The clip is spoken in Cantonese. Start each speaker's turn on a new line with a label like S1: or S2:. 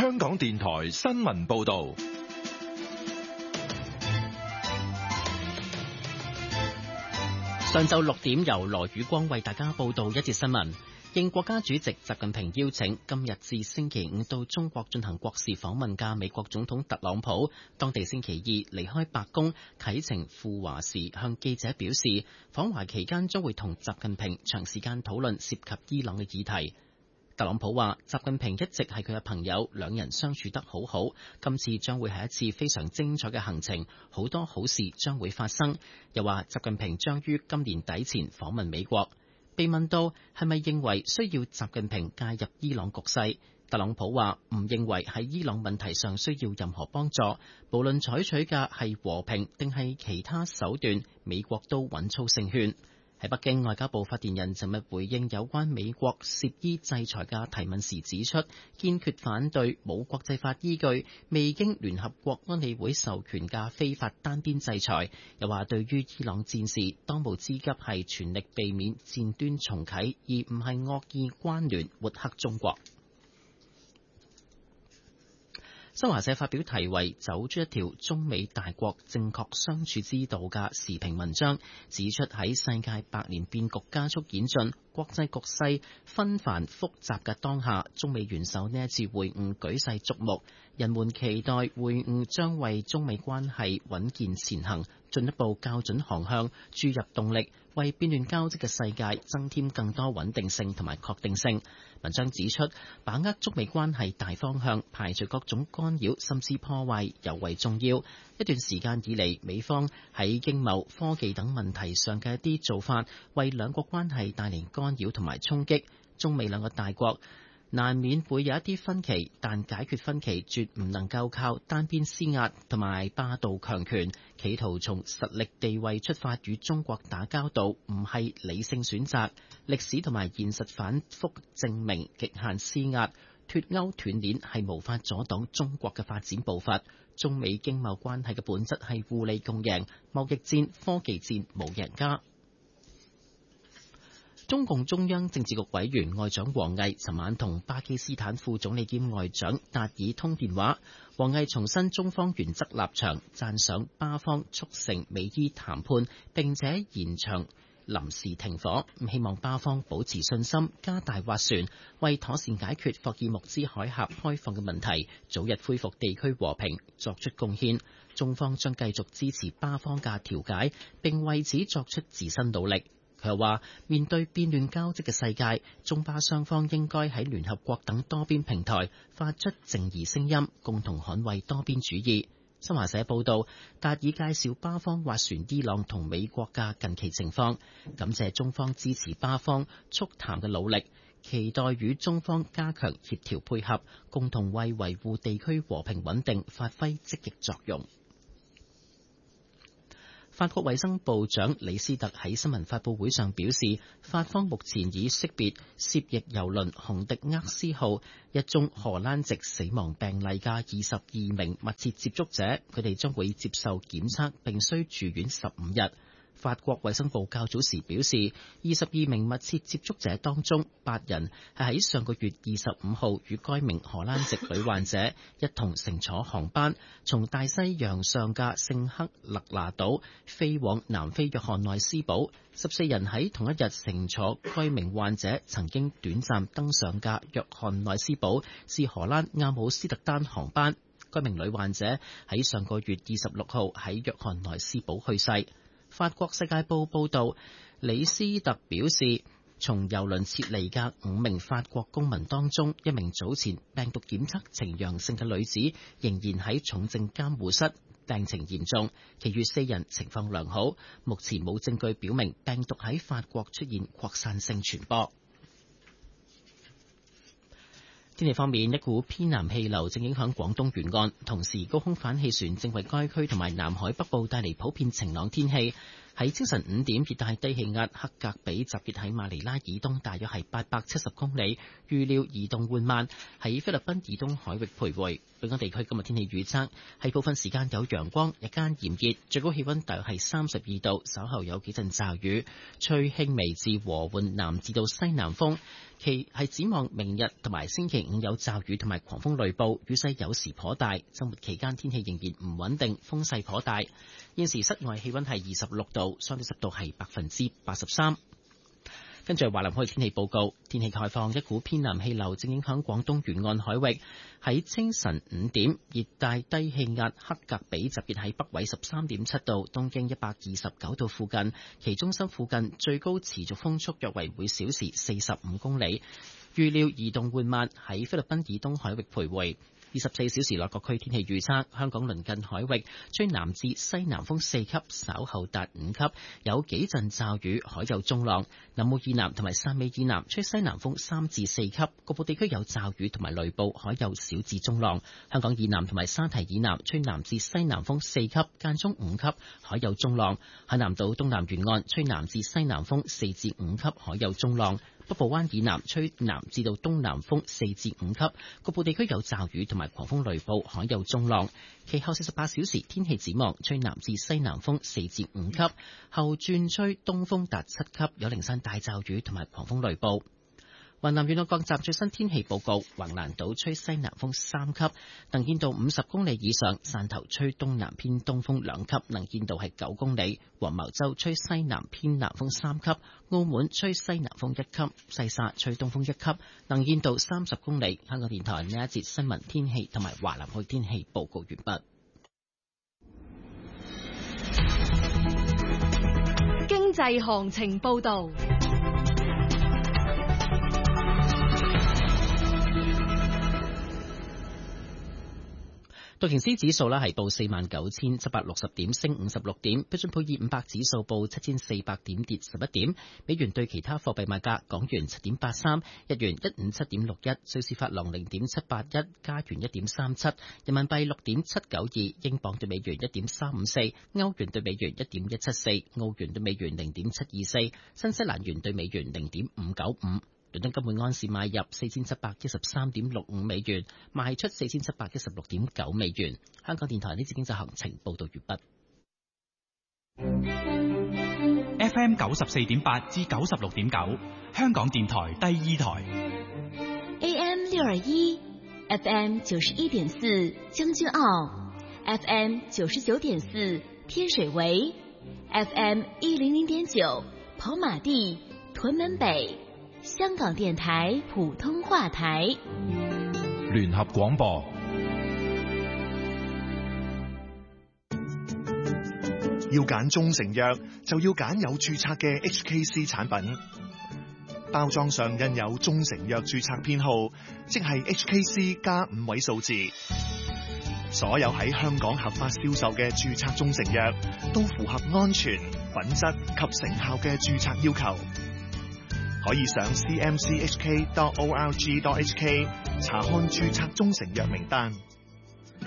S1: 香港電台新聞報道。
S2: 上晝6點，由羅宇光為大家報道一節新聞。應國家主席習近平邀請，今日至星期五到中國進行國事訪問嘅美國總統特朗普，當地星期二離開白宮啟程赴華時，向記者表示，訪華期間將會同習近平長時間討論涉及伊朗嘅議題。特朗普話，習近平一直係佢嘅朋友，兩人相處得好好。今次將會係一次非常精彩嘅行程，好多好事將會發生。又話，習近平將於今年底前訪問美國。被問到係咪認為需要習近平介入伊朗局勢，特朗普話唔認為喺伊朗問題上需要任何幫助，無論採取嘅係和平定係其他手段，美國都穩操勝券。喺北京，外交部發言人尋日回應有關美國涉伊制裁嘅提問時指出，堅決反對冇國際法依據、未經聯合國安理會授權嘅非法單邊制裁。又話對於伊朗戰事，當務之急係全力避免戰端重啟，而唔係惡意關聯抹黑中國。新華社發表題為《走出一條中美大國正確相處之道》嘅時評文章，指出喺世界百年變局加速演進、國際局勢紛繁複雜嘅當下，中美元首呢一次會晤舉世矚目，人們期待會晤將為中美關係穩健前行進一步校準航向，注入動力，為變亂交織嘅世界增添更多穩定性同埋確定性。文章指出，把握中美關係大方向，排除各種干擾甚至破壞尤為重要。一段時間以嚟，美方喺經貿、科技等問題上嘅一啲做法，為兩國關係帶嚟干擾同埋衝擊。中美兩個大國難免會有一啲分歧，但解決分歧絕唔能夠靠單邊施壓同埋霸道強權，企圖從實力地位出發與中國打交道，唔係理性選擇。歷史同埋現實反覆證明，極限施壓、脫鈎斷鏈係無法阻擋中國嘅發展步伐。中美經貿關係嘅本質係互利共贏，貿易戰、科技戰冇贏家。中共中央政治局委員外長王毅尋晚同巴基斯坦副總理兼外長達爾通電話，王毅重申中方原則立場，讚賞巴方促成美伊談判，並且延長臨時停火，希望巴方保持信心，加大斡旋，為妥善解決霍爾木茲海峽開放嘅問題，早日恢復地區和平作出貢獻。中方將繼續支持巴方嘅調解，並為此作出自身努力。佢又話，面對變亂交織嘅世界，中巴雙方應該喺聯合國等多邊平台發出正義聲音，共同捍衛多邊主義。新華社報道，達爾介紹巴方斡旋伊朗同美國嘅近期情況，感謝中方支持巴方促談嘅努力，期待與中方加強協調配合，共同為維護地區和平穩定發揮積極作用。法國衛生部長李斯特喺新聞發佈會上表示，法方目前已識別涉役郵輪紅迪厄斯號一宗荷蘭籍死亡病例嘅22名密切接觸者，佢哋將會接受檢測並需住院15日。法國衛生部較早時表示，22名密切接觸者當中8人係喺上個月25號與該名荷蘭籍女患者一同乘坐航班，從大西洋上嘅聖克勒拿島飛往南非約翰內斯堡。14人喺同一日乘坐該名患者曾經短暫登上嘅約翰內斯堡至荷蘭阿姆斯特丹航班。該名女患者喺上個月26號喺約翰內斯堡去世。法國世界報報導，李斯特表示，從郵輪撤離嘅5名法國公民當中，一名早前病毒檢測呈陽性嘅女子仍然喺重症監護室，病情嚴重，其餘4人情況良好。目前冇證據表明病毒喺法國出現擴散性傳播。天氣方面，一股偏南氣流正影響廣東沿岸，同時高空反氣旋正為該區同埋南海北部帶嚟普遍晴朗天氣。 喺清晨5點，熱帶低氣壓克格比集結喺馬尼拉以東大約係870公里，預料移動緩慢，喺菲律賓以東海域徘徊。本港地區今日天氣預測係部分時間有陽光，日間炎熱，最高氣溫大約係32度，稍後有幾陣驟雨，吹輕微至和緩南至到西南風。其係展望明日同埋星期五有驟雨同埋狂風雷暴，雨勢有時頗大。周末期間天氣仍然唔穩定，風勢頗大。現時室外氣溫係26度，相對濕度係83%。跟住係華南海天氣報告，天氣概況，一股偏南氣流正影響廣東沿岸海域。喺清晨5點，熱帶低氣壓克格比集結喺北緯13.7度、東經129度附近，其中心附近最高持續風速約為每小時45公里，預料移動緩慢，喺菲律賓以東海域徘徊。24小時內各區天氣預測，香港鄰近海域吹南至西南風4級，稍後達5級，有幾陣驟雨，海有中浪。南澳以南同埋汕尾以南吹西南風3至4級，局部地區有驟雨同埋雷暴，海有小至中浪。香港以南同埋沙堤以南吹南至西南風4級，間中5級，海有中浪。海南島東南沿岸吹南至西南風4至5級，海有中浪。北部灣以南吹南至到東南風4至5級，局部地區有驟雨同埋狂風雷暴，海有中浪。其後48小時天氣展望，吹南至西南風4至5級，後轉吹東風達7級，有零散大驟雨同埋狂風雷暴。雲南沿岸各站最新天氣報告：橫瀾島吹西南風3級，能見度50公里以上；汕頭吹東南偏東風2級，能見度係9公里；黃茅洲吹西南偏南風3級；澳門吹西南風1級；西沙吹東風1級，能見度30公里。香港電台呢一節新聞天氣同埋華南海天氣報告完畢。
S3: 經濟行情報導。
S2: 道瓊斯指數係報49,760點，升56點。標準普爾500指數報7,400點，跌11點。美元對其他貨幣賣價：港元7.83，日元157.61，瑞士法郎0.781，加元1.37，人民幣6.792，英鎊對美元1.354，歐元對美元1.174，澳元對美元0.724，新西蘭元對美元0.595。倫敦金每安士買入4713.65美元，賣出4716.9美元。香港電台呢次經濟行情報道完畢。
S4: FM 94.8至96.9，香港電台第二台。
S5: AM 621 FM 91.4將軍澳 FM 99.4天水圍 FM 100.9跑馬地屯門北，香港電台普通話台。
S1: 聯合廣播。
S6: 要揀中成藥，就要揀有註冊嘅 HKC 產品。包裝上印有中成藥註冊編號，即係 HKC 加5位數字。所有喺香港合法銷售嘅註冊中成藥，都符合安全、品質及成效嘅註冊要求。可以上 cmchk.org.hk 查看註冊中成藥名單。